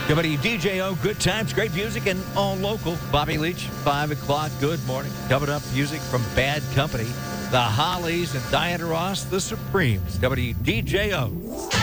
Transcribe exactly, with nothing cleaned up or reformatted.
W D J O, good times, great music, and all local. Bobby Leach, five o'clock, good morning. Coming up, music from Bad Company, the Hollies, and Diana Ross, the Supremes. W D J O.